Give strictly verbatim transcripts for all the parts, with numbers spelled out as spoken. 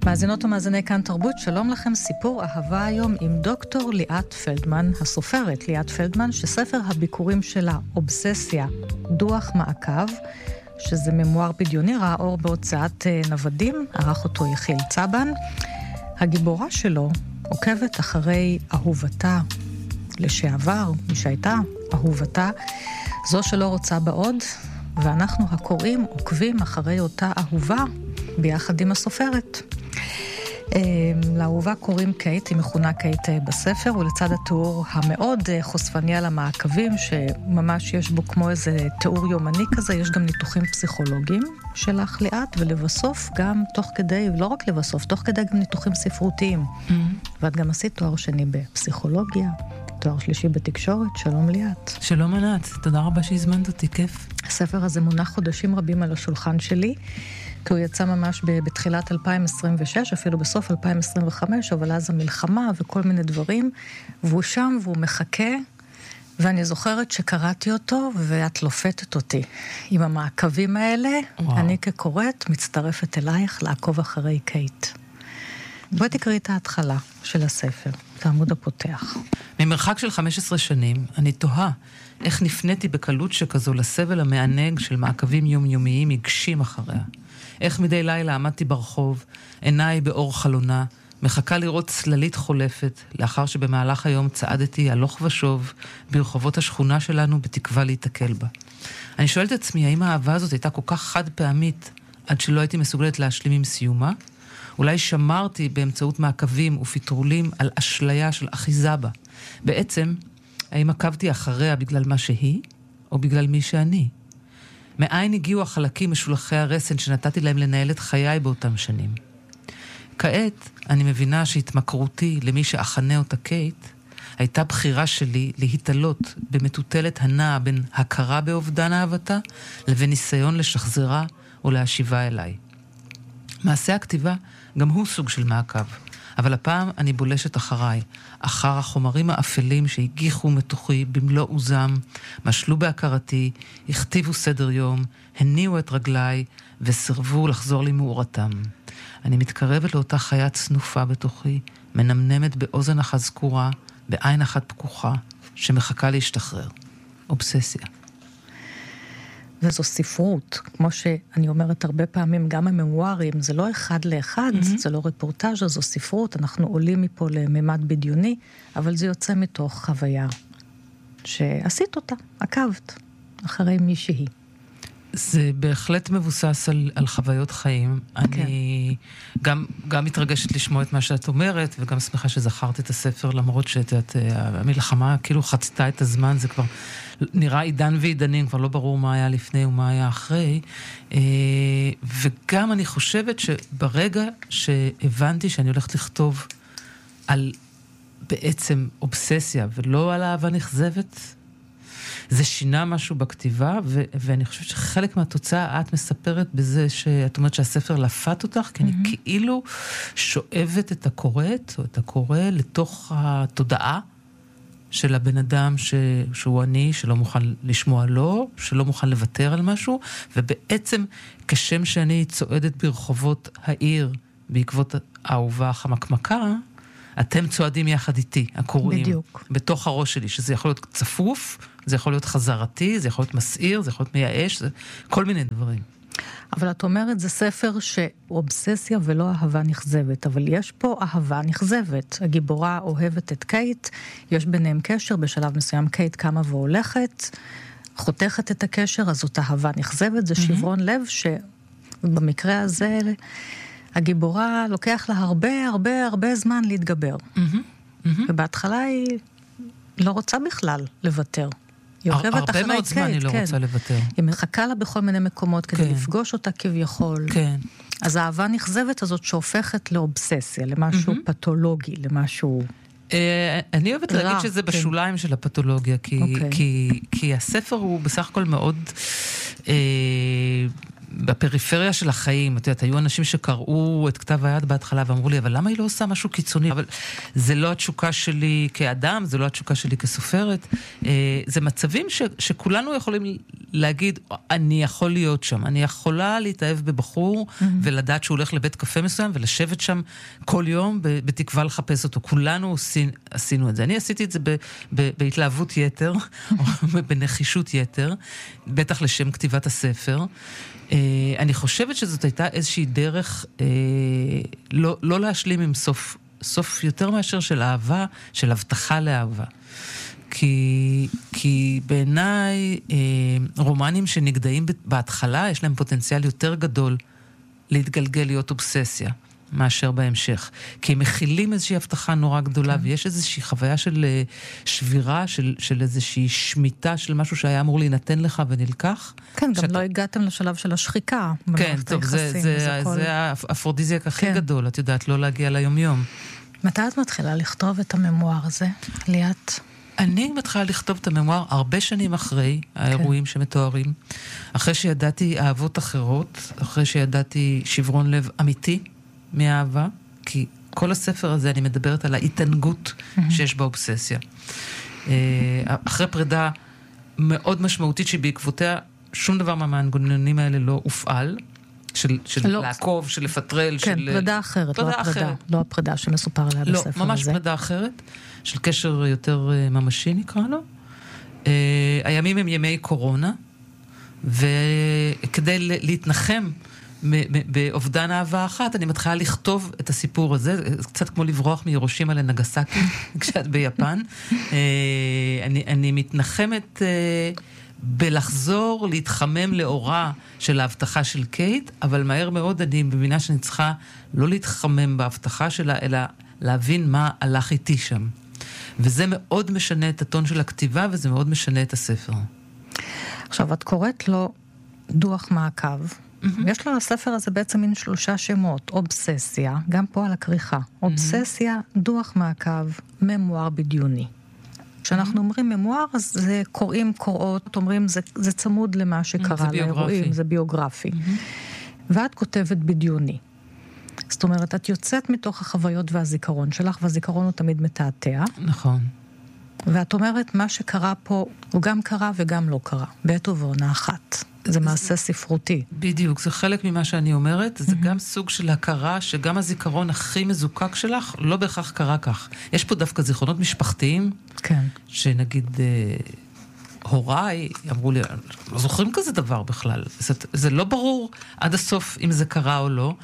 מאזינות ומאזיני כאן תרבות, שלום לכם, סיפור אהבה היום עם דוקטור ליאת פלדמן, הסופרת ליאת פלדמן, שספר הביקורים שלה, אובססיה, דוח מעקב, שזה ממואר בדיוני, ראה אור בהוצאת נוודים, ערך אותו יחיל צבן. הגיבורה שלו עוקבת אחרי אהובתה לשעבר, מי שהייתה אהובתה, זו שלא רוצה בעוד, ואנחנו הקוראים עוקבים אחרי אותה אהובה ביחד עם הסופרת. לאהובה קוראים קייט, היא מכונה קייט בספר, ולצד התיאור המאוד חושפני על המעקבים, שממש יש בו כמו איזה תיאור יומני כזה, יש גם ניתוחים פסיכולוגיים שלך ליאת, ולבסוף גם תוך כדי, לא רק לבסוף, תוך כדי גם ניתוחים ספרותיים. Mm-hmm. ואת גם עשית תואר שני בפסיכולוגיה, תואר שלישי בתקשורת. שלום ליאת. שלום ענת, תודה רבה שהזמנת אותי, כיף. הספר הזה מונח חודשים רבים על השולחן שלי, כי הוא יצא ממש בתחילת אלפיים עשרים ושש, אפילו בסוף אלפיים עשרים וחמש, אבל אז המלחמה וכל מיני דברים, והוא שם והוא מחכה, ואני זוכרת שקראתי אותו, ואת לופתת אותי עם המעקבים האלה. וואו. אני כקוראת מצטרפת אלייך לעקוב אחרי קייט. בואי תקראי את ההתחלה של הספר, את העמוד הפותח. ממרחק של חמש עשרה שנים, אני תוהה איך נפניתי בקלות שכזו לסבל המענג של מעקבים יומיומיים מגשים אחריה. איך מדי לילה עמדתי ברחוב, עיניי באור חלונה, מחכה לראות צללית חולפת, לאחר שבמהלך היום צעדתי הלוך ושוב ברחובות השכונה שלנו בתקווה להתקל בה. אני שואלת את עצמי, האם האהבה הזאת הייתה כל כך חד פעמית, עד שלא הייתי מסוגלת להשלים עם סיומה? אולי שמרתי באמצעות מעקבים ופתרולים על אשליה של אחיזה בה. בעצם, האם עקבתי אחריה בגלל מה שהיא, או בגלל מי שאני? מאין הגיעו החלקים משולחי הרסן שנתתי להם לנהל את חיי באותם שנים. כעת אני מבינה שהתמכרותי למי שאחנה אותה קייט, הייתה בחירה שלי להתעלות במטוטלת הנעה בין הכרה באובדן אהבתה, לבין ניסיון לשחזרה או להשיבה אליי. מעשה הכתיבה גם הוא סוג של מעקב, אבל הפעם אני בולשת אחריי, אחר החומרים האפלים שהגיחו מתוכי במלוא עוזם, משלו בהכרתי, הכתיבו סדר יום, הניעו את רגליי וסרבו לחזור לי מאורתם. אני מתקרבת לאותה חיה צנופה בתוכי, מנמנמת באוזן אחת זקורה, בעין אחת פקוחה, שמחכה להשתחרר. אובססיה. וזו ספרות, כמו שאני אומרת הרבה פעמים, גם הממוארים, זה לא אחד לאחד, mm-hmm. זה לא רפורטאז', זו ספרות, אנחנו עולים מפה לממד בדיוני, אבל זה יוצא מתוך חוויה שעשית אותה, עקבת, אחרי מישהי. זה בהחלט מבוסס על, על חוויות חיים. Okay. אני גם, גם מתרגשת לשמוע את מה שאת אומרת, וגם שמחה שזכרת את הספר, למרות שאת, המלחמה כאילו חצתה את הזמן, זה כבר נראה עידן ועידנים, כבר לא ברור מה היה לפני ומה היה אחרי. וגם אני חושבת שברגע שהבנתי שאני הולכת לכתוב על בעצם אובססיה, ולא על אהבה נכזבת, זה שינה משהו בכתיבה, ו- ואני חושבת שחלק מהתוצאה את מספרת בזה שאת אומרת שהספר לפת אותך, כי mm-hmm. אני כאילו שואבת את הקוראת, או את הקורא, לתוך התודעה של הבן אדם ש- שהוא אני, שלא מוכן לשמוע לו, שלא מוכן לוותר על משהו, ובעצם כשם שאני צועדת ברחובות העיר, בעקבות האהובה החמקמקה, אתם צועדים יחד איתי, הקוראים. בדיוק. בתוך הראש שלי, שזה יכול להיות צפוף, זה יכול להיות חזרתי, זה יכול להיות מסעיר, זה יכול להיות מייאש, זה כל מיני דברים. אבל את אומרת, זה ספר שאובססיה ולא אהבה נכזבת, אבל יש פה אהבה נכזבת. הגיבורה אוהבת את קייט, יש ביניהם קשר, בשלב מסוים קייט קמה והולכת, חותכת את הקשר, אז זאת אהבה נכזבת, זה שברון לב שבמקרה הזה הגיבורה לוקח לה הרבה הרבה הרבה זמן להתגבר. ובהתחלה היא לא רוצה בכלל לוותר. הרבה מאוד זמן היא לא רוצה לוותר. היא מחכה לה בכל מיני מקומות כדי לפגוש אותה כביכול. כן. אז האהבה נכזבת הזאת שהופכת לאובססיה, למשהו פתולוגי, למשהו... אני אוהבת להגיד שזה בשוליים של הפתולוגיה, כי הספר הוא בסך הכל מאוד... בפריפריה של החיים, את יודעת, היו אנשים שקראו את כתב היד בהתחלה ואמרו לי, אבל למה היא לא עושה משהו קיצוני? אבל זה לא התשוקה שלי כאדם, זה לא התשוקה שלי כסופרת. זה מצבים ש, שכולנו יכולים להגיד, אני יכול להיות שם, אני יכולה להתאהב בבחור, mm-hmm. ולדעת שהוא הולך לבית קפה מסוים, ולשבת שם כל יום, בתקווה לחפש אותו. כולנו עושים, עשינו את זה. אני עשיתי את זה ב, ב, בהתלהבות יתר, או בנחישות יתר, בטח לשם כתיבת הספר. אני חושבת שזאת הייתה איזושהי דרך לא, לא להשלים עם סוף, סוף יותר מאשר של אהבה, של הבטחה לאהבה. כי, כי בעיניי רומנים שנגדעים בהתחלה, יש להם פוטנציאל יותר גדול להתגלגל להיות אובססיה. מאשר בהמשך. כי הם מכילים איזושהי הבטחה נורא גדולה, ויש איזושהי חוויה של שבירה, של, של איזושהי שמיטה של משהו שהיה אמור להינתן לך ונלקח. כן, גם לא הגעתם לשלב של השחיקה. כן, טוב, זה, זה, זה האפרודיזיאק הכי גדול, את יודעת, לא להגיע ליום-יום. מתי את מתחילה לכתוב את הממואר הזה, ליאת? אני מתחילה לכתוב את הממואר הרבה שנים אחרי האירועים שמתוארים, אחרי שידעתי אהבות אחרות, אחרי שידעתי שברון לב אמיתי, מאהבה, כי כל הספר הזה אני מדברת על ההתענגות שיש באובססיה. אחרי פרידה מאוד משמעותית שבעקבותיה שום דבר מהמנגנונים האלה לא הופעל, של, של לא. לעקוב, של לפטרל, כן, של... פרידה אחרת, פרידה לא הפרידה, אחרת. לא הפרידה שמסופר עליה לא, בספר ממש הזה. פרידה אחרת, של קשר יותר ממשי נקרא לו. הימים הם ימי קורונה, וכדי להתנחם באובדן אהבה אחת, אני מתחילה לכתוב את הסיפור הזה, קצת כמו לברוח מירושימה לנגסקי, כשאת ביפן. אני, אני מתנחמת בלחזור, להתחמם לאורה של ההבטחה של קייט, אבל מהר מאוד אני מבינה שאני צריכה לא להתחמם בהבטחה שלה, אלא להבין מה הלך איתי שם. וזה מאוד משנה את הטון של הכתיבה, וזה מאוד משנה את הספר. עכשיו, את קוראת לו דוח מעקב, יש לו לספר הזה בעצם מין שלושה שמות, אובססיה, גם פה על הכריכה, אובססיה, דוח מעקב, ממואר בדיוני. כשאנחנו אומרים ממואר, אז זה קוראים, קוראות, אומרים, זה, זה צמוד למה שקרה לאירועים, זה ביוגרפי. ואת כותבת בדיוני. זאת אומרת, את יוצאת מתוך החוויות והזיכרון שלך, והזיכרון הוא תמיד מתעתע. נכון. ואת אומרת, מה שקרה פה, הוא גם קרה וגם לא קרה, בעת ובעונה אחת. זה מעשה ספרותי. בדיוק, זה חלק ממה שאני אומרת, זה גם סוג של הכרה שגם הזיכרון הכי מזוקק שלך לא בהכרח קרה כך. יש פה דווקא זיכרונות משפחתיים, כן. שנגיד הוריי אמרו לי, לא זוכרים כזה דבר בכלל. זה, זה לא ברור עד הסוף אם זה קרה או לא.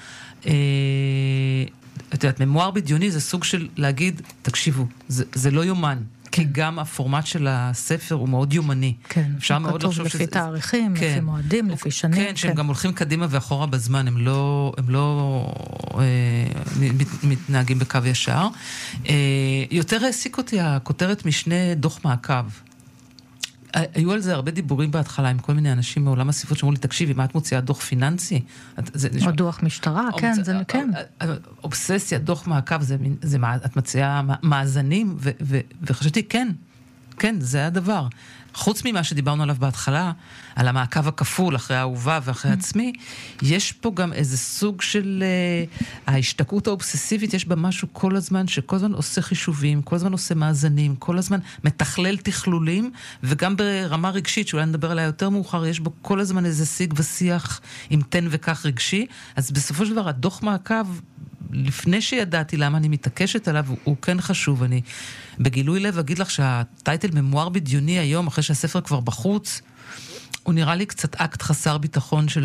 את יודעת, ממואר בדיוני זה סוג של להגיד, תקשיבו, זה, זה לא יומן. כי גם הפורמט של הספר הוא מאוד יומני. כן, אפשר מאוד לחשוב לפי תאריכים, כן. לפי מועדים, לפי שנים. כן, שהם כן. גם הולכים קדימה ואחורה בזמן, הם לא, הם לא אה, מתנהגים בקו ישר. אה, יותר העסיק אותי הכותרת משנה דוח מעקב. היו על זה הרבה דיבורים בהתחלה עם כל מיני אנשים מעולם הספרות שאמרו לי, תקשיבי, מה את מוציאה דוח פיננסי? או דוח משטרה, כן, זה כן. אובססיה, דוח מעקב, את מציעה מאזנים, וחשבתי, כן, כן, זה הדבר. חוץ ממה שדיברנו עליו בהתחלה, על המעקב הכפול אחרי האהובה ואחרי עצמי, יש פה גם איזה סוג של ההשתקעות האובססיבית, יש בה משהו כל הזמן, שכל הזמן עושה חישובים, כל הזמן עושה מאזנים, כל הזמן מתכלל תכלולים, וגם ברמה רגשית, שאולי נדבר עליה יותר מאוחר, יש בו כל הזמן איזה שיג ושיח עם תן וכך רגשי, אז בסופו של דבר הדוח מעקב, לפני שידעתי למה אני מתעקשת עליו, הוא כן חשוב. אני בגילוי לב אגיד לך שהטייטל ממואר בדיוני היום, אחרי שהספר כבר בחוץ, הוא נראה לי קצת אקט חסר ביטחון של